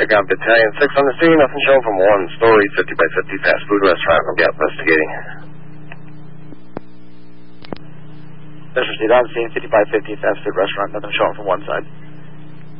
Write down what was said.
Check out Battalion 6 on the scene. Nothing showing from 1 story 50 by 50 fast food restaurant. We'll be out investigating. Mr. Steve, on the scene, 50 by 50 fast food restaurant. Nothing showing from 1 side.